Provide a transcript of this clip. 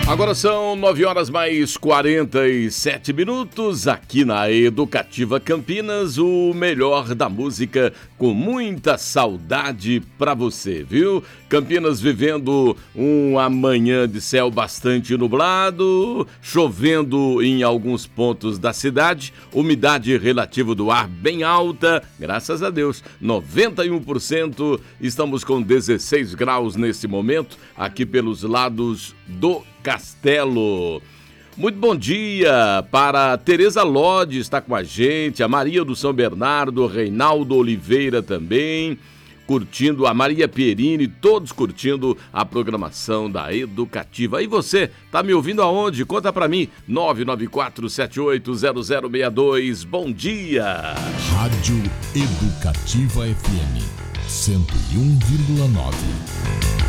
Agora são 9 horas mais 47 minutos aqui na Educativa Campinas, o melhor da música com muita saudade pra você, viu? Campinas vivendo uma manhã de céu bastante nublado, chovendo em alguns pontos da cidade, umidade relativa do ar bem alta, graças a Deus, 91%, estamos com 16 graus nesse momento, aqui pelos lados do Castelo. Muito bom dia para Tereza Lodi, está com a gente, a Maria do São Bernardo, Reinaldo Oliveira também, curtindo, a Maria Pierini, todos curtindo a programação da Educativa. E você, tá me ouvindo aonde? Conta pra mim, 994780062, bom dia! Rádio Educativa FM 101,9.